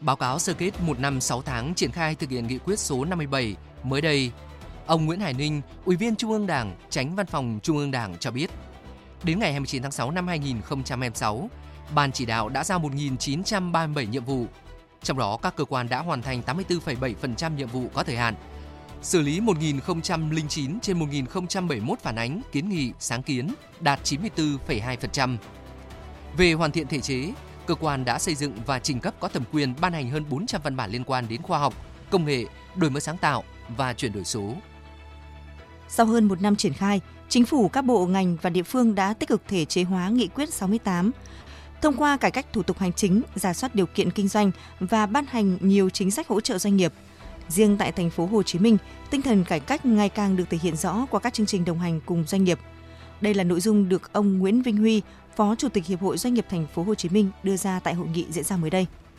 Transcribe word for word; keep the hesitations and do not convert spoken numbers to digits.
Báo cáo sơ kết một năm sáu tháng triển khai thực hiện nghị quyết số năm mươi bảy mới đây, ông Nguyễn Hải Ninh, Ủy viên Trung ương Đảng, Chánh Văn phòng Trung ương Đảng cho biết, đến ngày hai mươi chín tháng sáu năm hai nghìn không trăm hai mươi sáu, Ban chỉ đạo đã giao một nghìn chín trăm ba mươi bảy nhiệm vụ, trong đó các cơ quan đã hoàn thành tám mươi tư phẩy bảy phần trăm nhiệm vụ có thời hạn, xử lý một nghìn không trăm lẻ chín trên một nghìn không trăm bảy mươi mốt phản ánh, kiến nghị, sáng kiến, đạt chín mươi tư phẩy hai phần trăm. Về hoàn thiện thể chế, cơ quan đã xây dựng và trình cấp có thẩm quyền ban hành hơn bốn trăm văn bản liên quan đến khoa học, công nghệ, đổi mới sáng tạo và chuyển đổi số. Sau hơn một năm triển khai, Chính phủ, các bộ, ngành và địa phương đã tích cực thể chế hóa nghị quyết sáu mươi tám, thông qua cải cách thủ tục hành chính, rà soát điều kiện kinh doanh và ban hành nhiều chính sách hỗ trợ doanh nghiệp. Riêng tại thành phố Hồ Chí Minh, tinh thần cải cách ngày càng được thể hiện rõ qua các chương trình đồng hành cùng doanh nghiệp. Đây là nội dung được ông Nguyễn Vinh Huy, Phó Chủ tịch Hiệp hội Doanh nghiệp thành phố Hồ Chí Minh đưa ra tại hội nghị diễn ra mới đây.